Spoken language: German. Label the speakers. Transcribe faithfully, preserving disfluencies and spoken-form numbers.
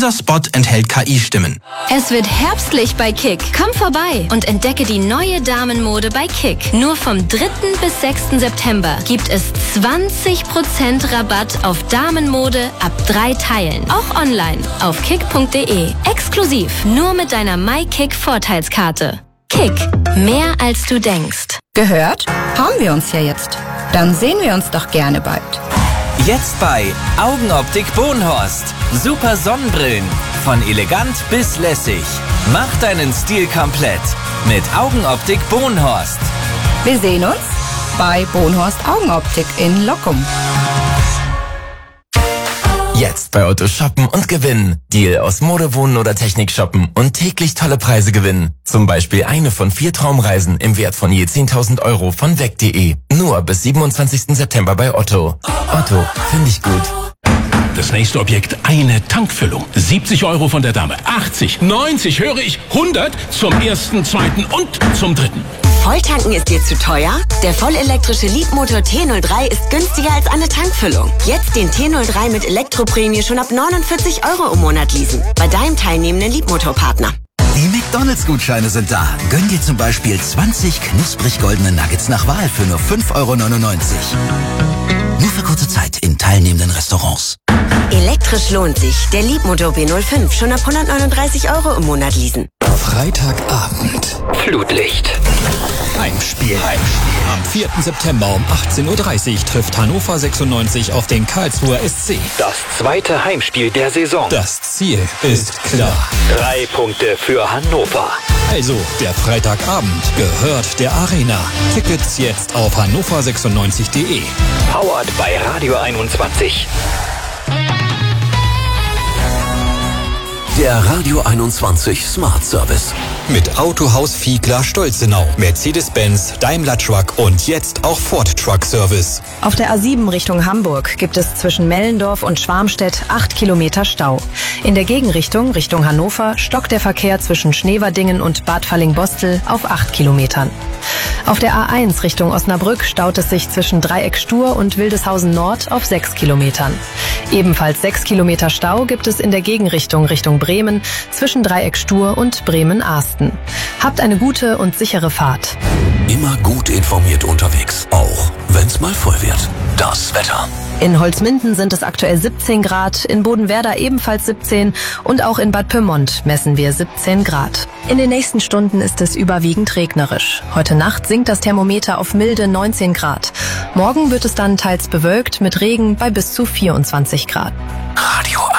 Speaker 1: Dieser Spot enthält K I-Stimmen.
Speaker 2: Es wird herbstlich bei Kick. Komm vorbei und entdecke die neue Damenmode bei Kick. Nur vom dritten bis sechsten September gibt es zwanzig Prozent Rabatt auf Damenmode ab drei Teilen. Auch online auf kick punkt de. Exklusiv nur mit deiner MyKick-Vorteilskarte. Kick. Mehr als du denkst.
Speaker 3: Gehört? Haben wir uns ja jetzt. Dann sehen wir uns doch gerne bald.
Speaker 4: Jetzt bei Augenoptik Bohnhorst. Super Sonnenbrillen. Von elegant bis lässig. Mach deinen Stil komplett. Mit Augenoptik Bohnhorst.
Speaker 3: Wir sehen uns bei Bohnhorst Augenoptik in Lockum.
Speaker 5: Jetzt bei Otto shoppen und gewinnen. Deal aus Mode, Wohnen oder Technik shoppen und täglich tolle Preise gewinnen. Zum Beispiel eine von vier Traumreisen im Wert von je zehntausend Euro von weg punkt de. Nur bis siebenundzwanzigsten September bei Otto. Otto, finde ich gut.
Speaker 6: Das nächste Objekt, eine Tankfüllung. siebzig Euro von der Dame. achtzig, neunzig, höre ich, hundert zum ersten, zweiten und zum dritten.
Speaker 7: Volltanken ist dir zu teuer? Der vollelektrische Leapmotor T null drei ist günstiger als eine Tankfüllung. Jetzt den T null drei mit Elektroprämie schon ab neunundvierzig Euro im Monat leasen. Bei deinem teilnehmenden Leapmotor-Partner.
Speaker 8: Die McDonalds-Gutscheine sind da. Gönn dir zum Beispiel zwanzig knusprig goldene Nuggets nach Wahl für nur fünf Euro neunundneunzig. Nur für kurze Zeit in teilnehmenden Restaurants.
Speaker 7: Elektrisch lohnt sich. Der Leapmotor B null fünf schon ab hundertneununddreißig Euro im Monat leasen.
Speaker 9: Freitagabend.
Speaker 10: Flutlicht.
Speaker 9: Heimspiel. Heimspiel. Am vierten September um achtzehn Uhr dreißig trifft Hannover sechsundneunzig auf den Karlsruher S C.
Speaker 10: Das zweite Heimspiel der Saison.
Speaker 9: Das Ziel ist klar.
Speaker 10: Drei Punkte für Hannover.
Speaker 9: Also, der Freitagabend gehört der Arena. Tickets jetzt auf hannover sechsundneunzig punkt de.
Speaker 10: Powered bei Radio einundzwanzig.
Speaker 11: Der Radio einundzwanzig Smart Service.
Speaker 9: Mit Autohaus Fiegler Stolzenau, Mercedes-Benz, Daimler Truck und jetzt auch Ford Truck Service.
Speaker 12: Auf der A sieben Richtung Hamburg gibt es zwischen Mellendorf und Schwarmstedt acht Kilometer Stau. In der Gegenrichtung, Richtung Hannover, stockt der Verkehr zwischen Schneverdingen und Bad Falling-Bostel auf acht Kilometern. Auf der A eins Richtung Osnabrück staut es sich zwischen Dreieck Stur und Wildeshausen Nord auf sechs Kilometern. Ebenfalls sechs Kilometer Stau gibt es in der Gegenrichtung Richtung Bremen zwischen Dreieck Stur und Bremen-Ahsten. Habt eine gute und sichere Fahrt.
Speaker 11: Immer gut informiert unterwegs, auch wenn's mal voll wird. Das Wetter.
Speaker 12: In Holzminden sind es aktuell siebzehn Grad, in Bodenwerder ebenfalls siebzehn und auch in Bad Pyrmont messen wir siebzehn Grad. In den nächsten Stunden ist es überwiegend regnerisch. Heute Nacht sinkt das Thermometer auf milde neunzehn Grad. Morgen wird es dann teils bewölkt mit Regen bei bis zu vierundzwanzig Grad.
Speaker 11: Radio